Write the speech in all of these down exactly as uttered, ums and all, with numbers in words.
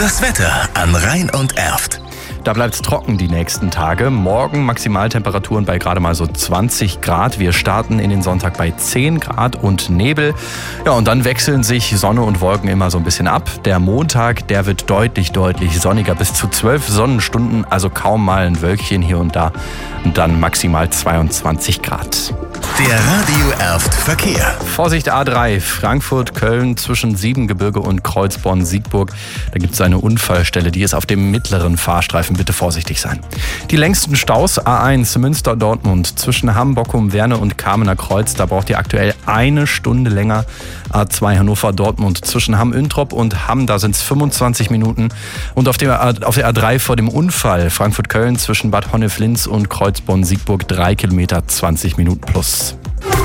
Das Wetter an Rhein und Erft. Da bleibt es trocken die nächsten Tage. Morgen Maximaltemperaturen bei gerade mal so zwanzig Grad. Wir starten in den Sonntag bei zehn Grad und Nebel. Ja, und dann wechseln sich Sonne und Wolken immer so ein bisschen ab. Der Montag, der wird deutlich, deutlich sonniger. Bis zu zwölf Sonnenstunden, also kaum mal ein Wölkchen hier und da. Und dann maximal zweiundzwanzig Grad. Der Radio Erft Verkehr. Vorsicht A drei, Frankfurt, Köln zwischen Siebengebirge und Kreuzborn-Siegburg. Da gibt es eine Unfallstelle, die ist auf dem mittleren Fahrstreifen. Bitte vorsichtig sein. Die längsten Staus A eins Münster-Dortmund zwischen Hamm, Bockum, Werne und Kamener Kreuz. Da braucht ihr aktuell eine Stunde länger. A zwei Hannover-Dortmund zwischen Hamm-Üntrop und Hamm, da sind es fünfundzwanzig Minuten. Und auf, dem, auf der A drei vor dem Unfall Frankfurt-Köln zwischen Bad Honnef-Linz und Kreuzborn-Siegburg drei Kilometer, zwanzig Minuten plus.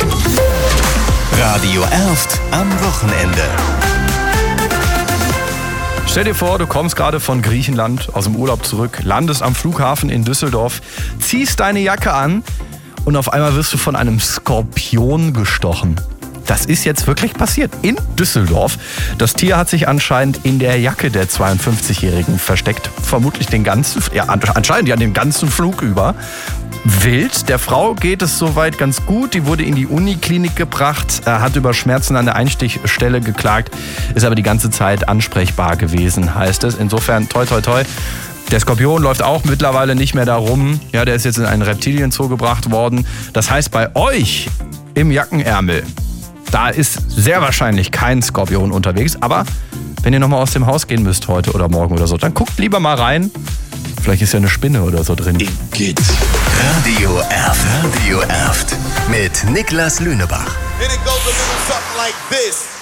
Radio Erft am Wochenende. Stell dir vor, du kommst gerade von Griechenland aus dem Urlaub zurück, landest am Flughafen in Düsseldorf, ziehst deine Jacke an und auf einmal wirst du von einem Skorpion gestochen. Das ist jetzt wirklich passiert in Düsseldorf. Das Tier hat sich anscheinend in der Jacke der zweiundfünfzigjährigen versteckt. Vermutlich den ganzen, ja, anscheinend ja den ganzen Flug über. Wild. Der Frau geht es soweit ganz gut. Die wurde in die Uniklinik gebracht, hat über Schmerzen an der Einstichstelle geklagt, ist aber die ganze Zeit ansprechbar gewesen, heißt es. Insofern toi toi toi. Der Skorpion läuft auch mittlerweile nicht mehr da rum. Ja, der ist jetzt in einen Reptilienzoo gebracht worden. Das heißt, bei euch im Jackenärmel, da ist sehr wahrscheinlich kein Skorpion unterwegs. Aber wenn ihr nochmal aus dem Haus gehen müsst heute oder morgen oder so, dann guckt lieber mal rein. Vielleicht ist ja eine Spinne oder so drin. Igitt. Radio Erft. Radio Erft. Mit Niklas Lünebach. And it goes a little something like this.